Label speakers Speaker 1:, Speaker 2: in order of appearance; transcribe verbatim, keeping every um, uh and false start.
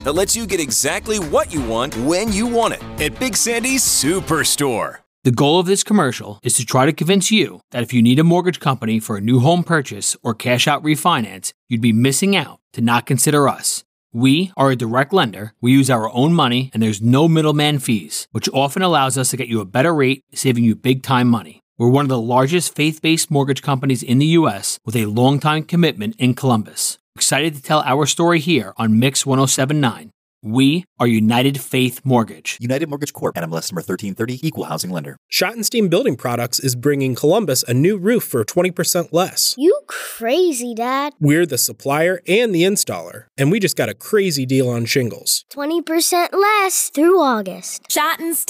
Speaker 1: that lets you get exactly what you want when you want it at Big Sandy's Superstore.
Speaker 2: The goal of this commercial is to try to convince you that if you need a mortgage company for a new home purchase or cash out refinance, you'd be missing out to not consider us. We are a direct lender, we use our own money, and there's no middleman fees, which often allows us to get you a better rate, saving you big time money. We're one of the largest faith-based mortgage companies in the U S with a long-time commitment in Columbus. Excited to tell our story here on Mix one oh seven point nine. We are United Faith Mortgage.
Speaker 3: United Mortgage Corp. N M L S number thirteen thirty, Equal Housing Lender.
Speaker 4: Schottenstein Building Products is bringing Columbus a new roof for twenty percent less.
Speaker 5: You crazy, Dad.
Speaker 4: We're the supplier and the installer, and we just got a crazy deal on shingles.
Speaker 5: twenty percent less through August.
Speaker 6: Schottenstein